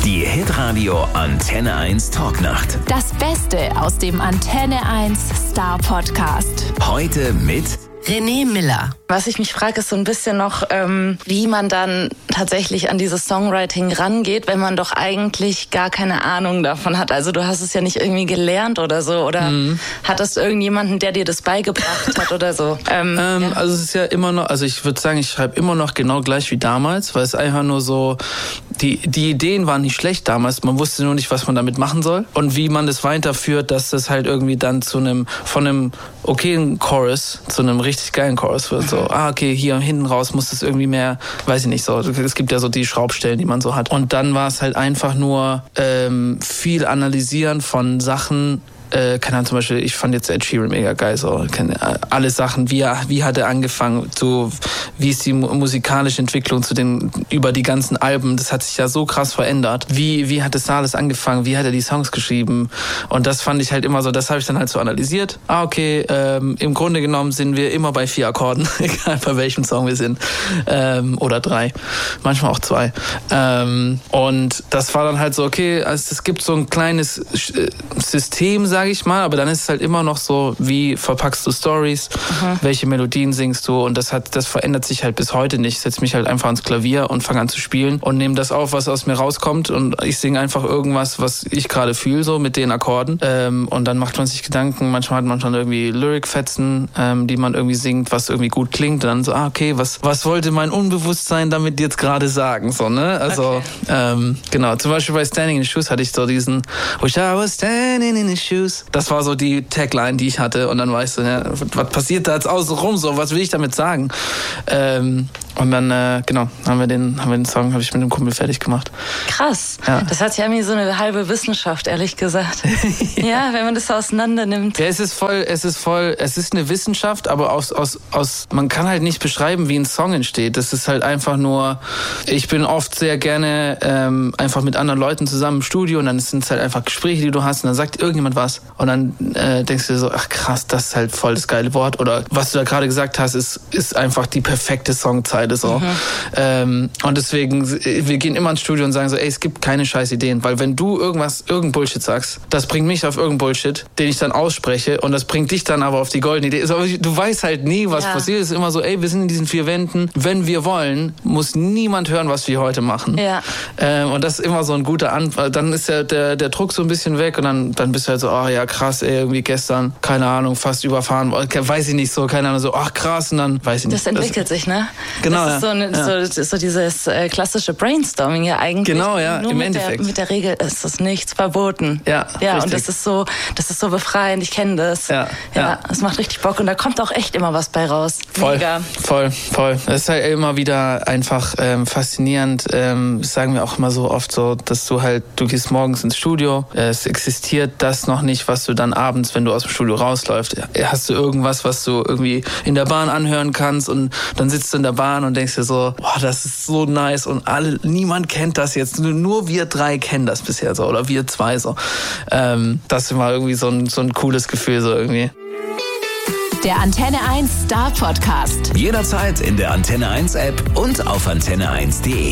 Die Hitradio Antenne 1 Talknacht. Das Beste aus dem Antenne 1 Star Podcast. Heute mit René Miller. Was ich mich frage, ist so ein bisschen noch, wie man dann tatsächlich an dieses Songwriting rangeht, wenn man doch eigentlich gar keine Ahnung davon hat. Also du hast es ja nicht irgendwie gelernt oder so. Oder hattest du irgendjemanden, der dir das beigebracht hat oder so? Ja. Also es ist ja immer noch, also ich würde sagen, ich schreibe immer noch genau gleich wie damals, weil es einfach nur so, die Ideen waren nicht schlecht damals, man wusste nur nicht, was man damit machen soll und wie man das weiterführt, dass das halt irgendwie dann von einem okayen Chorus zu einem richtig geilen Chorus wird. So, okay, hier hinten raus muss es irgendwie mehr, weiß ich nicht, so, es gibt ja so die Schraubstellen, die man so hat. Und dann war es halt einfach nur viel Analysieren von Sachen. Keine Ahnung, zum Beispiel, ich fand jetzt Ed Sheeran mega geil, so, alle Sachen, wie hat er angefangen, so, wie ist die musikalische Entwicklung über die ganzen Alben, das hat sich ja so krass verändert, wie hat das alles angefangen, wie hat er die Songs geschrieben und das fand ich halt immer so, das habe ich dann halt so analysiert, okay, im Grunde genommen sind wir immer bei 4 Akkorden, egal bei welchem Song wir sind, oder 3, manchmal auch 2, und das war dann halt so, okay, also es gibt so ein kleines System, sage ich mal, aber dann ist es halt immer noch so, wie verpackst du Stories, welche Melodien singst du und das verändert sich halt bis heute nicht. Ich setze mich halt einfach ans Klavier und fange an zu spielen und nehme das auf, was aus mir rauskommt und ich singe einfach irgendwas, was ich gerade fühle, so mit den Akkorden und dann macht man sich Gedanken, manchmal hat man schon irgendwie Lyric-Fetzen, die man irgendwie singt, was irgendwie gut klingt und dann so, okay, was wollte mein Unbewusstsein damit jetzt gerade sagen, so, ne? Also, okay. Genau, zum Beispiel bei Standing in the Shoes hatte ich so diesen Wish I was standing in the shoes. Das war so die Tagline, die ich hatte. Und dann war ich so, ja, was passiert da jetzt außenrum so? Was will ich damit sagen? Und dann, genau, haben wir den Song, habe ich mit einem Kumpel fertig gemacht. Krass. Ja. Das hat ja irgendwie so eine halbe Wissenschaft, ehrlich gesagt. Ja, wenn man das so auseinander nimmt. Ja, es ist eine Wissenschaft, aber man kann halt nicht beschreiben, wie ein Song entsteht. Das ist halt einfach nur, ich bin oft sehr gerne einfach mit anderen Leuten zusammen im Studio und dann sind es halt einfach Gespräche, die du hast und dann sagt irgendjemand was und dann denkst du dir so, ach krass, das ist halt voll das geile Wort oder was du da gerade gesagt hast, ist einfach die perfekte Songzeile so. Und deswegen, wir gehen immer ins Studio und sagen so, ey, es gibt keine scheiß Ideen, weil wenn du irgendein Bullshit sagst, das bringt mich auf irgendein Bullshit, den ich dann ausspreche und das bringt dich dann aber auf die goldene Idee. Also, du weißt halt nie, was passiert. Es ist immer so, ey, wir sind in diesen 4 Wänden, wenn wir wollen, muss niemand hören, was wir heute machen. Ja. Und das ist immer so ein guter Anfang. Dann ist der Druck so ein bisschen weg und dann bist du halt so, oh ja, krass, ey, irgendwie gestern, keine Ahnung, fast überfahren, weiß ich nicht so, keine Ahnung, so, ach krass, und dann, weiß ich nicht. Das entwickelt sich, ne? Genau, das ist so dieses klassische Brainstorming ja eigentlich. Genau, ja, nur im Endeffekt. Mit der Regel ist das nichts verboten. Ja, richtig. Und das ist so befreiend, ich kenne das. Ja, es macht richtig Bock und da kommt auch echt immer was bei raus. Mega. Voll. Es ist halt immer wieder einfach faszinierend, das sagen wir auch immer so oft so, dass du gehst morgens ins Studio, es existiert das noch nicht, was du dann abends, wenn du aus dem Studio rausläufst, hast du irgendwas, was du irgendwie in der Bahn anhören kannst und dann sitzt du in der Bahn und denkst dir so, boah, das ist so nice und niemand kennt das jetzt, nur wir 3 kennen das bisher so oder wir 2 so. Das war irgendwie so ein cooles Gefühl so irgendwie. Der Antenne 1 Star Podcast. jederzeit in der Antenne 1 App und auf antenne1.de.